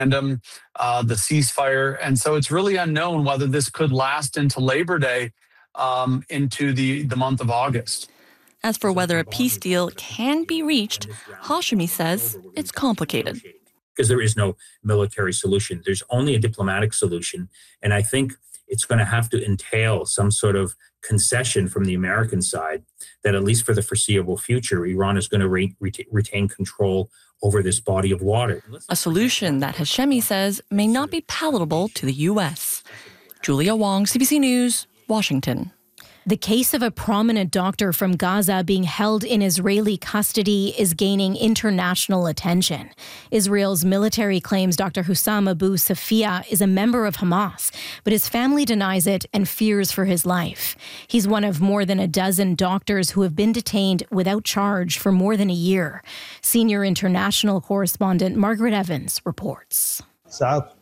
the ceasefire. And so it's really unknown whether this could last into Labor Day, into the month of August. As for whether a peace deal can be reached, Hashemi says it's complicated. Because there is no military solution. There's only a diplomatic solution. And I think it's going to have to entail some sort of concession from the American side that at least for the foreseeable future, Iran is going to retain control over this body of water. A solution that Hashemi says may not be palatable to the U.S. Julia Wong, CBC News, Washington. The case of a prominent doctor from Gaza being held in Israeli custody is gaining international attention. Israel's military claims Dr. Hussam Abu Safia is a member of Hamas, but his family denies it and fears for his life. He's one of more than a dozen doctors who have been detained without charge for more than a year. Senior international correspondent Margaret Evans reports. Dr.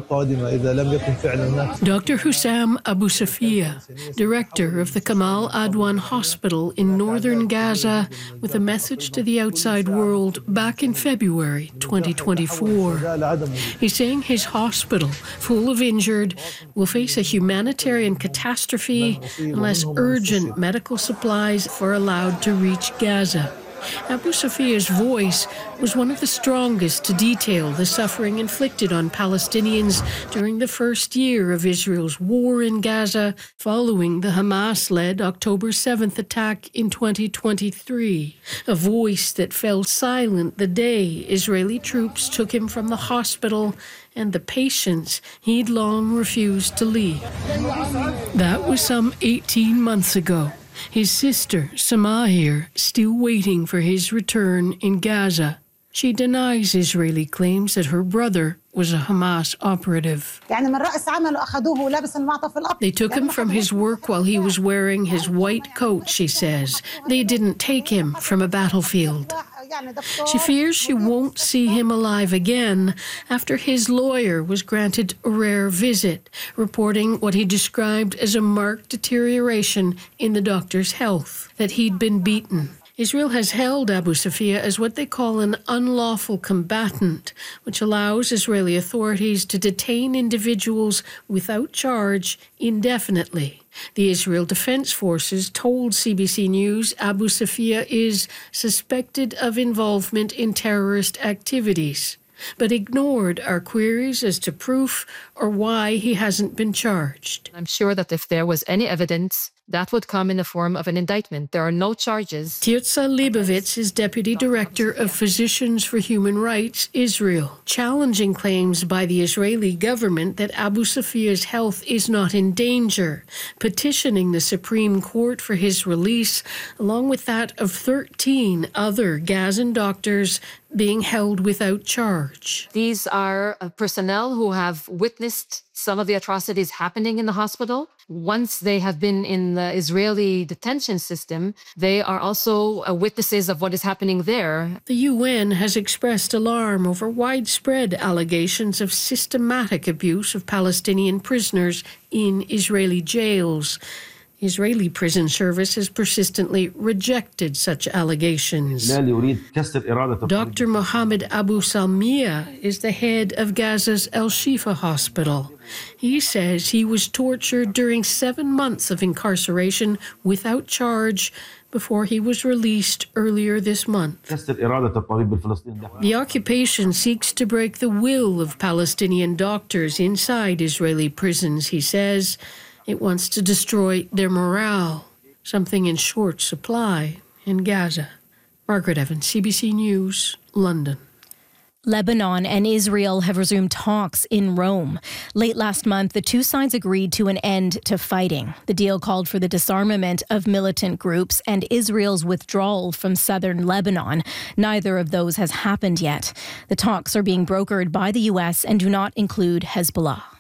Hussam Abu Safia, director of the Kamal Adwan Hospital in northern Gaza, with a message to the outside world back in February 2024. He's saying his hospital, full of injured, will face a humanitarian catastrophe unless urgent medical supplies are allowed to reach Gaza. Abu Safia's voice was one of the strongest to detail the suffering inflicted on Palestinians during the first year of Israel's war in Gaza following the Hamas-led October 7th attack in 2023. A voice that fell silent the day Israeli troops took him from the hospital and the patients he'd long refused to leave. That was some 18 months ago. His sister, Samahir, still waiting for his return in Gaza. She denies Israeli claims that her brother was a Hamas operative. They took him from his work while he was wearing his white coat, she says. They didn't take him from a battlefield. She fears she won't see him alive again after his lawyer was granted a rare visit, reporting what he described as a marked deterioration in the doctor's health, that he'd been beaten. Israel has held Abu Safia as what they call an unlawful combatant, which allows Israeli authorities to detain individuals without charge indefinitely. The Israel Defense Forces told CBC News Abu Safia is suspected of involvement in terrorist activities, but ignored our queries as to proof or why he hasn't been charged. I'm sure that if there was any evidence, that would come in the form of an indictment. There are no charges. Tirza Leibovitz is Deputy Director of Physicians for Human Rights, Israel, challenging claims by the Israeli government that Abu Safia's health is not in danger, petitioning the Supreme Court for his release, along with that of 13 other Gazan doctors being held without charge. These are personnel who have witnessed some of the atrocities happening in the hospital. Once they have been in the Israeli detention system, they are also witnesses of what is happening there. The UN has expressed alarm over widespread allegations of systematic abuse of Palestinian prisoners in Israeli jails. The Israeli prison service has persistently rejected such allegations. Dr. Mohammed Abu Salmiya is the head of Gaza's Al-Shifa hospital. He says he was tortured during 7 months of incarceration without charge before he was released earlier this month. The occupation seeks to break the will of Palestinian doctors inside Israeli prisons, he says. It wants to destroy their morale, something in short supply in Gaza. Margaret Evans, CBC News, London. Lebanon and Israel have resumed talks in Rome. Late last month, the two sides agreed to an end to fighting. The deal called for the disarmament of militant groups and Israel's withdrawal from southern Lebanon. Neither of those has happened yet. The talks are being brokered by the U.S. and do not include Hezbollah.